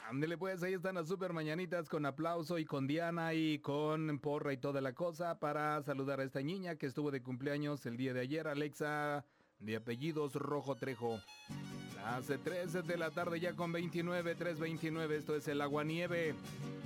Ándele pues, ahí están las super mañanitas con aplauso y con Diana y con porra y toda la cosa para saludar a esta niña que estuvo de cumpleaños el día de ayer, Alexa, de apellidos Rojo Trejo. Hace 13 de la tarde ya con 29, 3:29, esto es el Aguanieve.